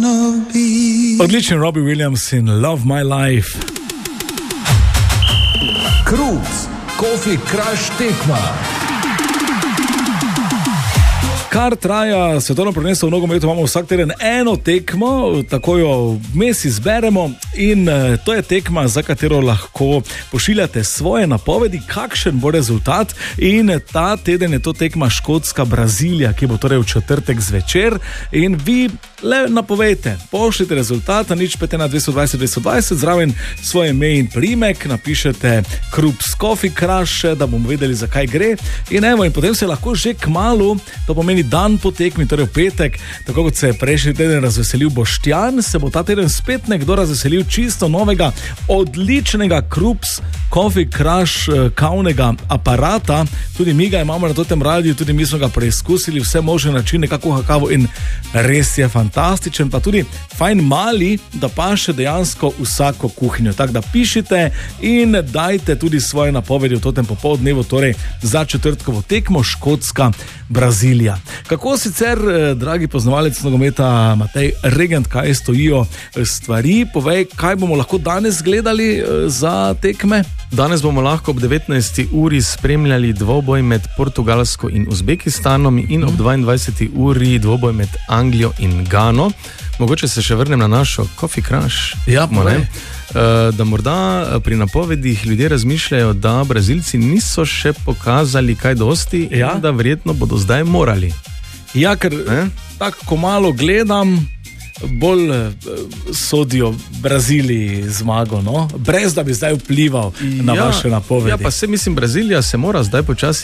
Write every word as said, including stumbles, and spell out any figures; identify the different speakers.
Speaker 1: Odličen Robbie Williams in Love My Life.
Speaker 2: Krups, Coffee Crush tekma.
Speaker 1: Kar traja svetovno prvenstvo v nogometu, imamo vsak teden eno tekmo, tako jo vmes izberemo in to je tekma, za katero lahko pošiljate svoje napovedi, kakšen bo rezultat, in ta teden je to tekma Škotska-Brazilija, ki bo torej v četrtek zvečer, in vi le napovejte, pošljite rezultat na nič pet ena dvesto dvajset dvesto dvajset, zraven svoje ime in priimek, napišete Krups Coffee Crush, da bomo vedeli, zakaj gre, in evo, in potem se lahko že kmalu, to pomeni dan po tekmi, torej v petek, tako kot se je prejšnji teden razveselil Boštjan, se bo ta teden spet nekdo razveselil čisto novega, odličnega Krups Coffee Crush kavnega aparata. Tudi mi ga imamo na tem radiju, tudi mi smo ga preizkusili, vse možne načine, kako kuha kavo, in res je fantastičen, pa tudi fajn mali, da paše dejansko vsako kuhinjo. Tako da pišite in dajte tudi svoje napovedi v tem popoldnevu, torej za četrtkovo tekmo Škotska-Brazilija. Kako sicer, dragi poznavalec nogometa Matej Regent, kaj stojijo stvari? Povej, kaj bomo lahko danes gledali za tekme?
Speaker 3: Danes bomo lahko ob devetnajsti uri spremljali dvoboj med Portugalsko in Uzbekistanom in ob dvaindvajseti uri dvoboj med Anglijo in Gano. Mogoče se še vrnem na našo Coffee Crush.
Speaker 1: Ja, povej.
Speaker 3: Da morda pri napovedih ljudje razmišljajo, da Brazilci niso še pokazali kaj dosti, ja? In da verjetno bodo zdaj morali.
Speaker 1: Ja, ker eh? tako, ko malo gledam, bolj eh, sodijo Braziliji zmago, no? Brez da bi zdaj vplival na
Speaker 3: ja,
Speaker 1: vaše napovedi.
Speaker 3: Ja, pa se mislim, Brazilija se mora zdaj počasi